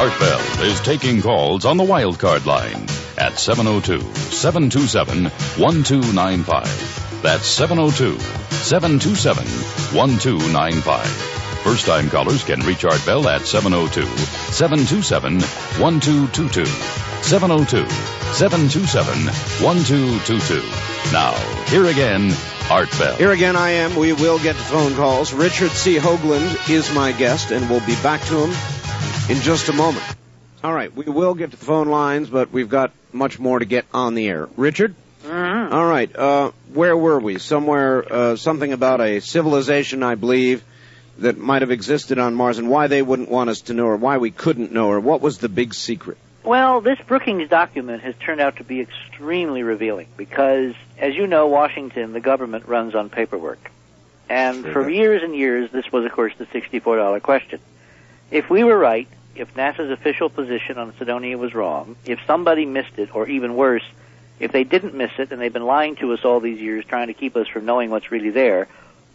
Art Bell is taking calls on the wildcard line at 702-727-1295. That's 702-727-1295. First-time callers can reach Art Bell at 702-727-1222. 702-727-1222. Now, here again, Art Bell. Here again I am. We will get to phone calls. Richard C. Hoagland is my guest, and we'll be back to him in just a moment. All right, we will get to the phone lines, but we've got much more to get on the air. Richard? Mm-hmm. All right, where were we? Somewhere, something about a civilization, I believe, that might have existed on Mars, and why they wouldn't want us to know, or why we couldn't know, or what was the big secret? Well, this Brookings document has turned out to be extremely revealing because, as you know, Washington, the government runs on paperwork. And for years and years, this was, of course, the $64 question. If we were right, if NASA's official position on Cydonia was wrong, if somebody missed it, or even worse, if they didn't miss it and they've been lying to us all these years trying to keep us from knowing what's really there,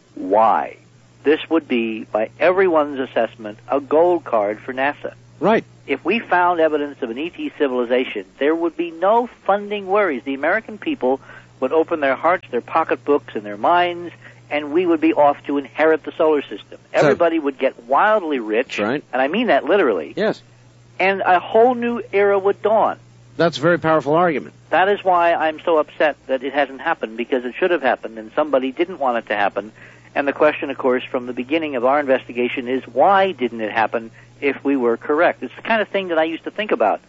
why? This would be, by everyone's assessment, a gold card for NASA. Right. If we found evidence of an ET civilization, there would be no funding worries. The American people would open their hearts, their pocketbooks, and their minds, and we would be off to inherit the solar system. Everybody would get wildly rich, right, and I mean that literally. Yes. And a whole new era would dawn. That's a very powerful argument. That is why I'm so upset that it hasn't happened, because it should have happened, and somebody didn't want it to happen. And the question, of course, from the beginning of our investigation is, why didn't it happen if we were correct? It's the kind of thing that I used to think about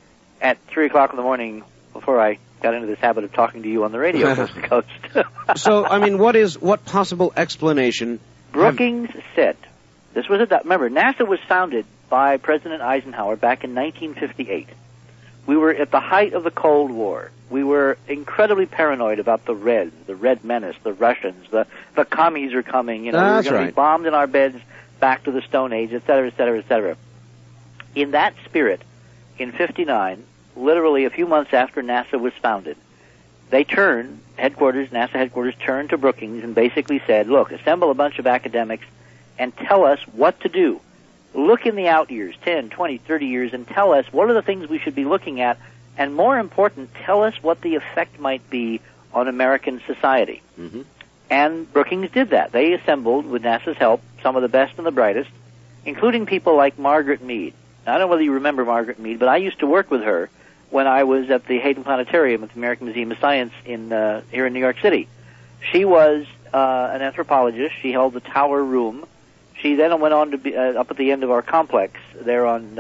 at 3 o'clock in the morning before I got into this habit of talking to you on the radio coast to coast. So, I mean, what possible explanation? Brookings said, remember, NASA was founded by President Eisenhower back in 1958. We were at the height of the Cold War. We were incredibly paranoid about the Red Menace, the Russians, the commies are coming, we were going to be bombed in our beds back to the Stone Age, et cetera, et cetera, et cetera. In that spirit, in 59, literally a few months after NASA was founded, NASA headquarters turned to Brookings and basically said, look, assemble a bunch of academics and tell us what to do. Look in the out years, 10, 20, 30 years, and tell us what are the things we should be looking at, and more important, tell us what the effect might be on American society. Mm-hmm. And Brookings did that. They assembled, with NASA's help, some of the best and the brightest, including people like Margaret Mead. Now, I don't know whether you remember Margaret Mead, but I used to work with her when I was at the Hayden Planetarium at the American Museum of Science here in New York City. She was an anthropologist. She held the Tower Room. She then went on to be up at the end of our complex there on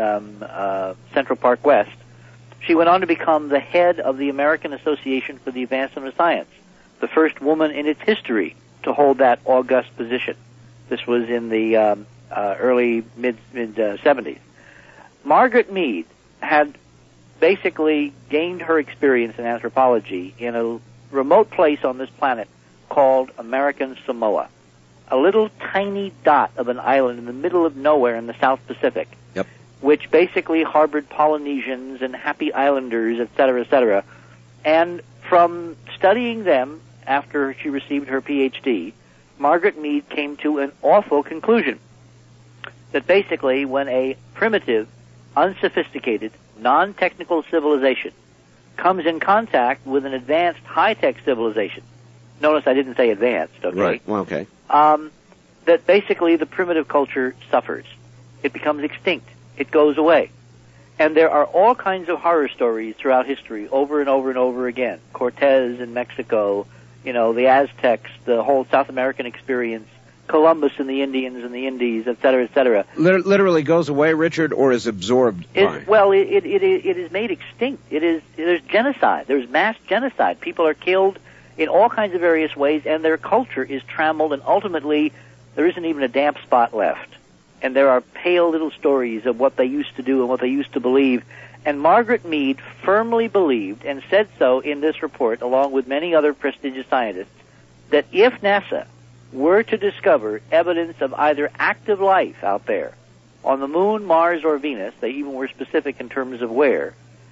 Central Park West. She went on to become the head of the American Association for the Advancement of Science, the first woman in its history to hold that august position. This was in the early mid-70s. Margaret Mead had basically gained her experience in anthropology in a remote place on this planet called American Samoa, a little tiny dot of an island in the middle of nowhere in the South Pacific, yep, which basically harbored Polynesians and happy islanders, et cetera, et cetera. And from studying them after she received her Ph.D., Margaret Mead came to an awful conclusion, that basically when a primitive, unsophisticated, non-technical civilization comes in contact with an advanced, high-tech civilization, notice I didn't say advanced, okay? Right, well, okay. That basically the primitive culture suffers. It becomes extinct. It goes away. And there are all kinds of horror stories throughout history, over and over and over again. Cortez in Mexico, the Aztecs, the whole South American experience, Columbus and the Indians and the Indies, et cetera, et cetera. Literally goes away, Richard, or is absorbed by? Well, it is made extinct. There's genocide. There's mass genocide. People are killed in all kinds of various ways, and their culture is trammeled, and ultimately there isn't even a damp spot left. And there are pale little stories of what they used to do and what they used to believe. And Margaret Mead firmly believed, and said so in this report, along with many other prestigious scientists, that if NASA were to discover evidence of either active life out there on the Moon, Mars, or Venus, they even were specific in terms of where,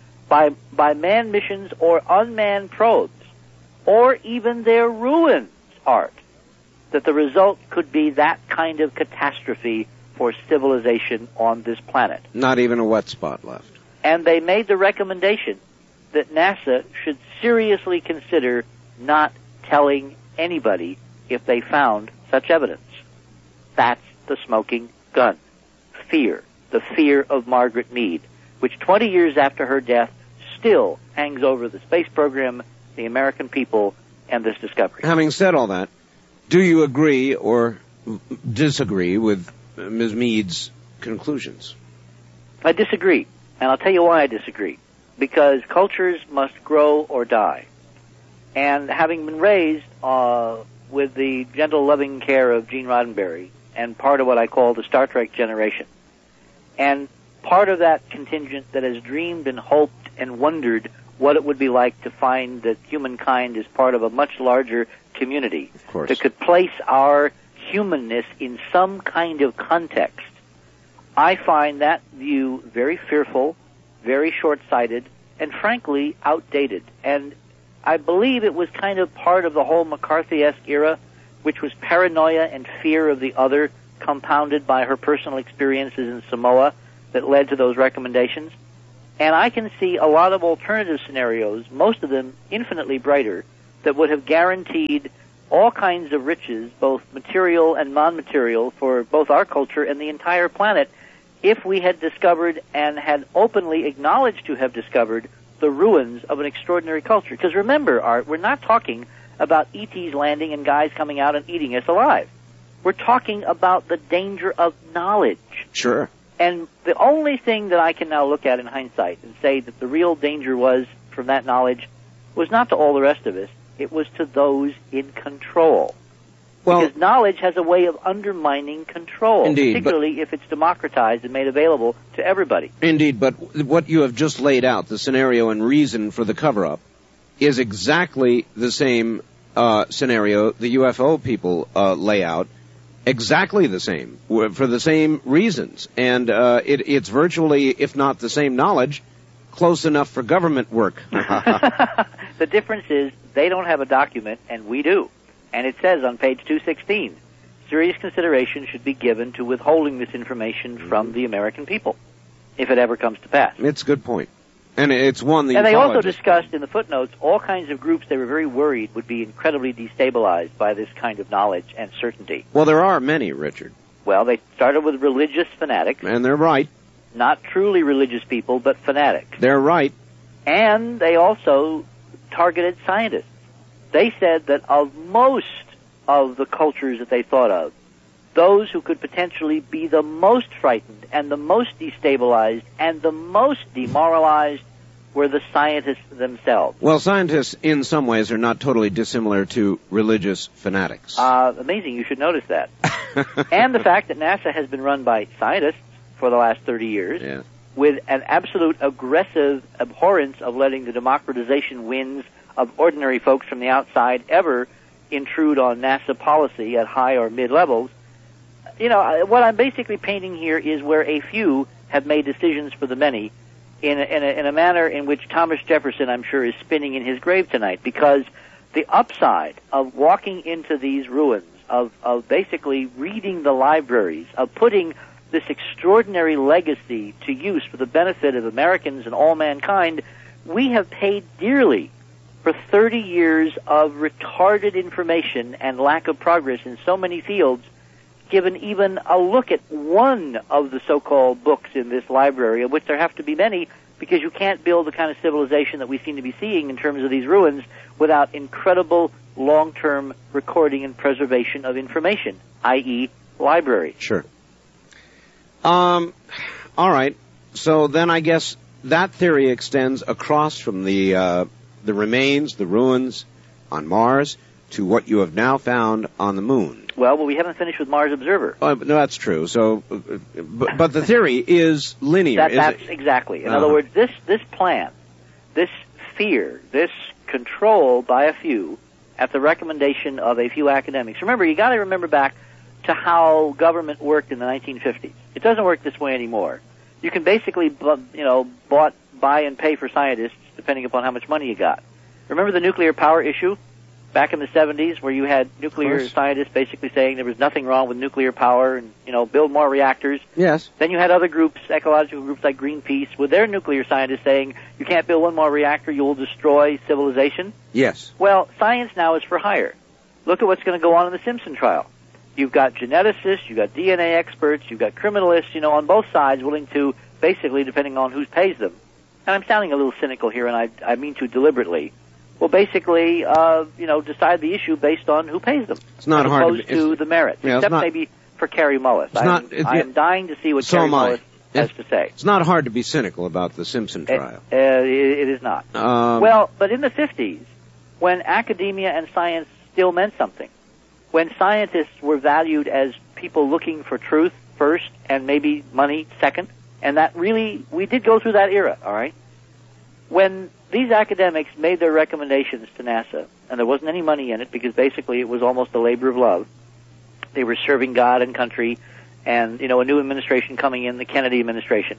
by manned missions or unmanned probes, or even their ruins, Art, that the result could be that kind of catastrophe for civilization on this planet. Not even a wet spot left. And they made the recommendation that NASA should seriously consider not telling anybody if they found such evidence. That's the smoking gun. Fear. The fear of Margaret Mead, which 20 years after her death still hangs over the space program, the American people, and this discovery. Having said all that, do you agree or disagree with Ms. Mead's conclusions? I disagree, and I'll tell you why I disagree. Because cultures must grow or die. And having been raised with the gentle, loving care of Gene Roddenberry, and part of what I call the Star Trek generation, and part of that contingent that has dreamed and hoped and wondered what it would be like to find that humankind is part of a much larger community that could place our humanness in some kind of context, I find that view very fearful, very short-sighted, and frankly outdated. And I believe it was kind of part of the whole McCarthy-esque era, which was paranoia and fear of the other, compounded by her personal experiences in Samoa, that led to those recommendations. And I can see a lot of alternative scenarios, most of them infinitely brighter, that would have guaranteed all kinds of riches, both material and non-material, for both our culture and the entire planet, if we had discovered and had openly acknowledged to have discovered the ruins of an extraordinary culture. Because remember, Art, we're not talking about ETs landing and guys coming out and eating us alive. We're talking about the danger of knowledge. Sure. And the only thing that I can now look at in hindsight and say that the real danger was from that knowledge was not to all the rest of us. It was to those in control. Well, because knowledge has a way of undermining control, indeed, particularly if it's democratized and made available to everybody. Indeed, but what you have just laid out, the scenario and reason for the cover-up, is exactly the same scenario the UFO people lay out. Exactly the same, for the same reasons. And it's virtually, if not the same knowledge, close enough for government work. The difference is they don't have a document, and we do. And it says on page 216, serious consideration should be given to withholding this information from the American people, if it ever comes to pass. It's a good point. And it's one that. And they also discussed in the footnotes all kinds of groups they were very worried would be incredibly destabilized by this kind of knowledge and certainty. Well, there are many, Richard. Well, they started with religious fanatics. And they're right. Not truly religious people, but fanatics. They're right. And they also targeted scientists. They said that of most of the cultures that they thought of, those who could potentially be the most frightened and the most destabilized and the most demoralized were the scientists themselves. Well, scientists in some ways are not totally dissimilar to religious fanatics. Amazing. You should notice that. And the fact that NASA has been run by scientists for the last 30 years with an absolute aggressive abhorrence of letting the democratization winds of ordinary folks from the outside ever intrude on NASA policy at high or mid levels. You know, what I'm basically painting here is where a few have made decisions for the many in a manner in which Thomas Jefferson, I'm sure, is spinning in his grave tonight, because the upside of walking into these ruins, of basically reading the libraries, of putting this extraordinary legacy to use for the benefit of Americans and all mankind, we have paid dearly for 30 years of retarded information and lack of progress in so many fields, given even a look at one of the so-called books in this library, of which there have to be many, because you can't build the kind of civilization that we seem to be seeing in terms of these ruins without incredible long-term recording and preservation of information, i.e. library. Sure. All right. So then I guess that theory extends across from the remains, the ruins on Mars, to what you have now found on the moon. Well, we haven't finished with Mars Observer. No, that's true. So, but the theory is linear. That's exactly. In other words, this plan, this fear, this control by a few, at the recommendation of a few academics. Remember, you got to remember back to how government worked in the 1950s. It doesn't work this way anymore. You can basically, buy and pay for scientists depending upon how much money you got. Remember the nuclear power issue? back in the 70s, where you had nuclear scientists basically saying there was nothing wrong with nuclear power and, build more reactors. Yes. Then you had other groups, ecological groups like Greenpeace, with their nuclear scientists saying you can't build one more reactor, you will destroy civilization. Yes. Well, science now is for hire. Look at what's going to go on in the Simpson trial. You've got geneticists, you've got DNA experts, you've got criminalists, on both sides willing to, basically, depending on who pays them. And I'm sounding a little cynical here, and I mean to deliberately. Well, basically, decide the issue based on who pays them. It's not hard opposed to the merits, except maybe for Carrie Mullis. I am dying to see what Carrie Mullis has to say. It's not hard to be cynical about the Simpson trial. It is not. Well, but in the 50s, when academia and science still meant something, when scientists were valued as people looking for truth first and maybe money second, and that really, we did go through that era, all right? When these academics made their recommendations to NASA, and there wasn't any money in it because basically it was almost a labor of love, they were serving God and country, and, a new administration coming in, the Kennedy administration.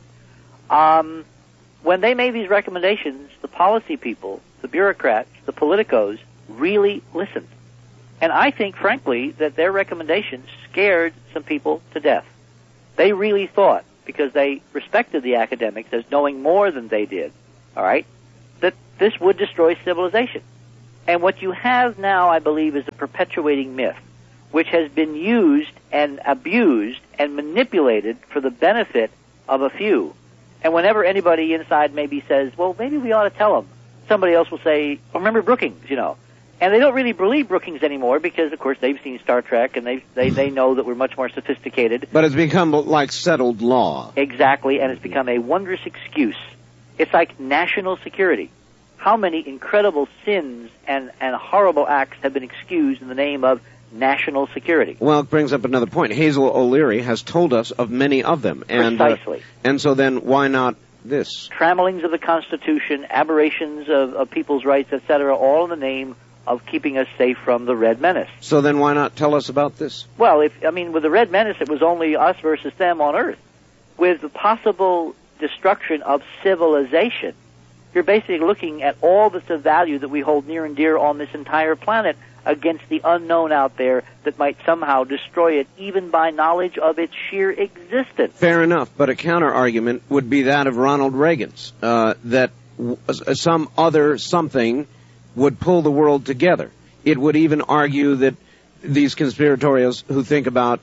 When they made these recommendations, the policy people, the bureaucrats, the politicos really listened. And I think, frankly, that their recommendations scared some people to death. They really thought, because they respected the academics as knowing more than they did, all right, that this would destroy civilization. And what you have now, I believe, is a perpetuating myth, which has been used and abused and manipulated for the benefit of a few. And whenever anybody inside maybe says, well, maybe we ought to tell them, somebody else will say, oh, remember Brookings, And they don't really believe Brookings anymore because, of course, they've seen Star Trek and they know that we're much more sophisticated. But it's become like settled law. Exactly, and it's become a wondrous excuse. It's like national security. How many incredible sins and horrible acts have been excused in the name of national security? Well, it brings up another point. Hazel O'Leary has told us of many of them. Precisely. And so then why not this? Trammelings of the Constitution, aberrations of people's rights, etc., all in the name of keeping us safe from the Red Menace. So then why not tell us about this? Well, with the Red Menace, it was only us versus them on Earth. With the possible destruction of civilization, you're basically looking at all that's of value that we hold near and dear on this entire planet against the unknown out there that might somehow destroy it, even by knowledge of its sheer existence. Fair enough, but a counter-argument would be that of Ronald Reagan's, that some other something would pull the world together. It would even argue that these conspiratorials who think about,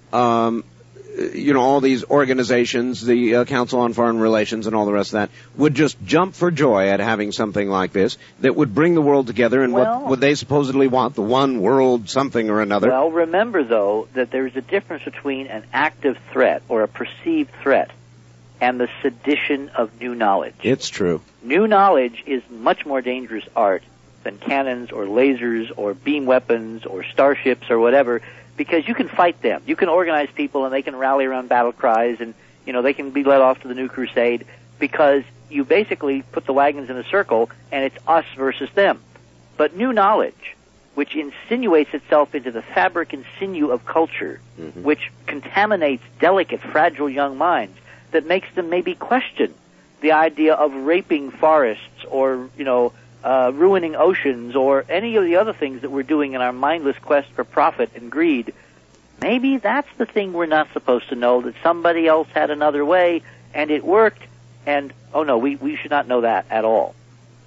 all these organizations, the Council on Foreign Relations and all the rest of that, would just jump for joy at having something like this that would bring the world together. And what would they supposedly want? The one world something or another? Well, remember, though, that there's a difference between an active threat or a perceived threat and the sedition of new knowledge. It's true. New knowledge is much more dangerous art than cannons or lasers or beam weapons or starships or whatever, because you can fight them. You can organize people and they can rally around battle cries and, they can be led off to the new crusade because you basically put the wagons in a circle and it's us versus them. But new knowledge, which insinuates itself into the fabric and sinew of culture, which contaminates delicate, fragile young minds, that makes them maybe question the idea of raping forests or, ruining oceans or any of the other things that we're doing in our mindless quest for profit and greed. Maybe that's the thing we're not supposed to know, that somebody else had another way and it worked, and, oh no, we should not know that at all.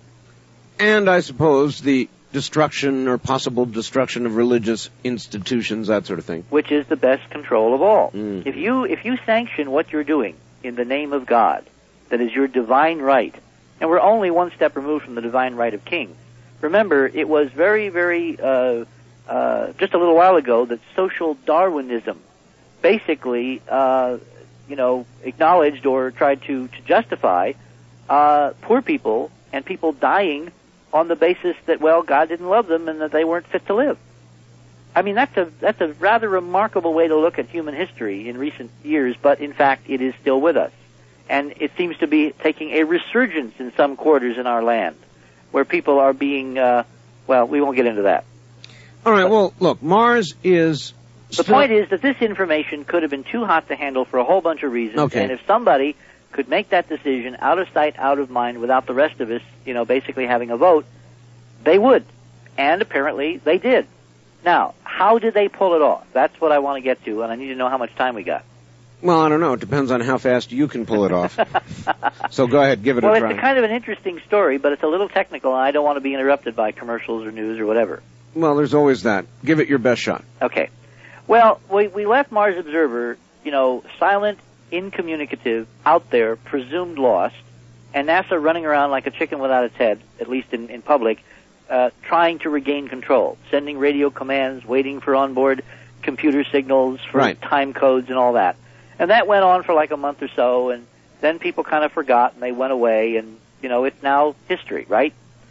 And I suppose the destruction or possible destruction of religious institutions, that sort of thing. Which is the best control of all. If you sanction what you're doing in the name of God, that is your divine right, and we're only one step removed from the divine right of kings. Remember, it was very, very, just a little while ago that social Darwinism basically, acknowledged or tried to justify poor people and people dying on the basis that, well, God didn't love them and that they weren't fit to live. I mean, that's a rather remarkable way to look at human history in recent years, but in fact it is still with us. And it seems to be taking a resurgence in some quarters in our land, where people are being, we won't get into that. All right, well, look, Mars is... The point is that this information could have been too hot to handle for a whole bunch of reasons, okay. And if somebody could make that decision out of sight, out of mind, without the rest of us, basically having a vote, they would. And apparently they did. Now, how did they pull it off? That's what I want to get to, and I need to know how much time we got. Well, I don't know. It depends on how fast you can pull it off. So go ahead, give it a try. Well, it's kind of an interesting story, but it's a little technical, and I don't want to be interrupted by commercials or news or whatever. Well, there's always that. Give it your best shot. Okay. Well, we left Mars Observer, silent, incommunicative, out there, presumed lost, and NASA running around like a chicken without its head, at least in public, trying to regain control, sending radio commands, waiting for onboard computer signals, for time codes and all that. And that went on for like a month or so, and then people kind of forgot, and they went away, and, it's now history, right?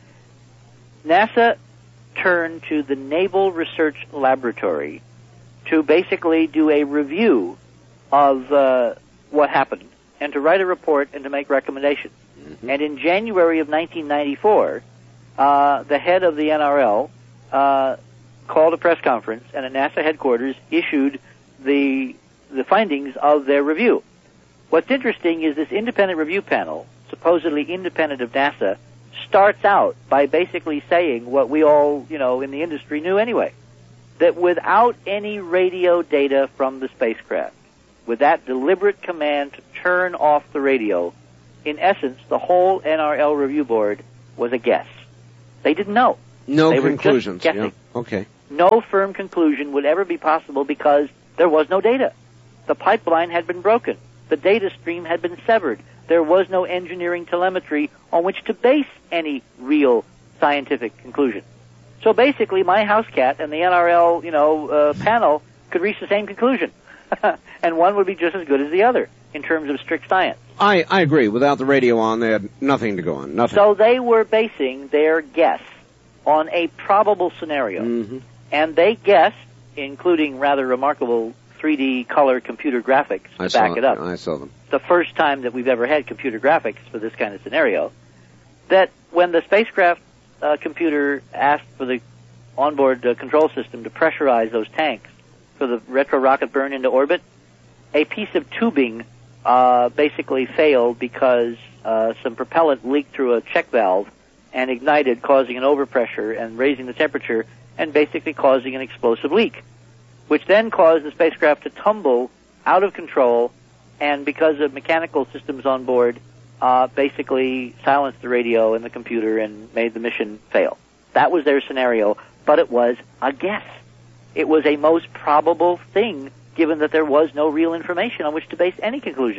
NASA turned to the Naval Research Laboratory to basically do a review of what happened, and to write a report and to make recommendations. Mm-hmm. And in January of 1994, the head of the NRL called a press conference, and at NASA headquarters issued the findings of their review. What's interesting is this independent review panel, supposedly independent of NASA, starts out by basically saying what we all, in the industry knew anyway, that without any radio data from the spacecraft, with that deliberate command to turn off the radio, in essence, the whole NRL review board was a guess. They didn't know. No they conclusions. Were just guessing. Yeah. Okay. No firm conclusion would ever be possible because there was no data. The pipeline had been broken. The data stream had been severed. There was no engineering telemetry on which to base any real scientific conclusion. So basically, my house cat and the NRL, panel could reach the same conclusion. And one would be just as good as the other in terms of strict science. I agree. Without the radio on, they had nothing to go on. Nothing. So they were basing their guess on a probable scenario. Mm-hmm. And they guessed, including rather remarkable 3D color computer graphics to back it up. I saw them. The first time that we've ever had computer graphics for this kind of scenario, that when the spacecraft computer asked for the onboard control system to pressurize those tanks for the retro-rocket burn into orbit, a piece of tubing basically failed because some propellant leaked through a check valve and ignited, causing an overpressure and raising the temperature and basically causing an explosive leak, which then caused the spacecraft to tumble out of control, and because of mechanical systems on board, basically silenced the radio and the computer and made the mission fail. That was their scenario, but it was a guess. It was a most probable thing, given that there was no real information on which to base any conclusion.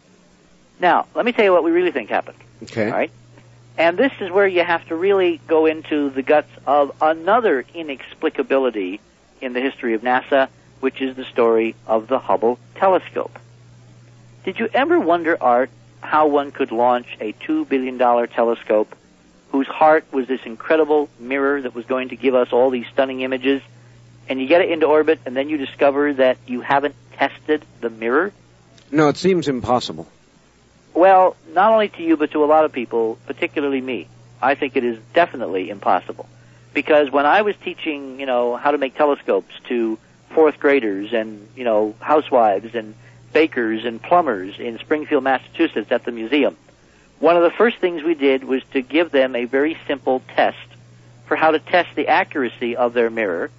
Now, let me tell you what we really think happened. Okay. All right? And this is where you have to really go into the guts of another inexplicability in the history of NASA, which is the story of the Hubble telescope. Did you ever wonder, Art, how one could launch a $2 billion telescope whose heart was this incredible mirror that was going to give us all these stunning images, and you get it into orbit, and then you discover that you haven't tested the mirror? No, it seems impossible. Well, not only to you, but to a lot of people, particularly me. I think it is definitely impossible. Because when I was teaching, how to make telescopes to fourth graders and, housewives and bakers and plumbers in Springfield, Massachusetts at the museum, one of the first things we did was to give them a very simple test for how to test the accuracy of their mirror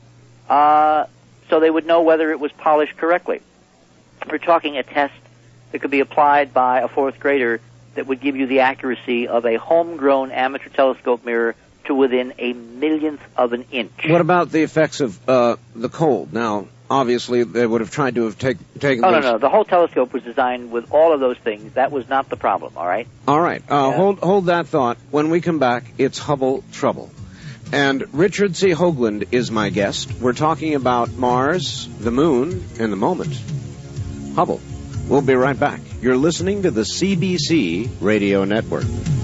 so they would know whether it was polished correctly. We're talking a test that could be applied by a fourth grader that would give you the accuracy of a homegrown amateur telescope mirror to within a millionth of an inch. What about the effects of the cold? Now, obviously, they would have tried to have taken those... No. The whole telescope was designed with all of those things. That was not the problem, all right? All right. Hold that thought. When we come back, it's Hubble Trouble. And Richard C. Hoagland is my guest. We're talking about Mars, the Moon, and the moment. Hubble. We'll be right back. You're listening to the CBC Radio Network.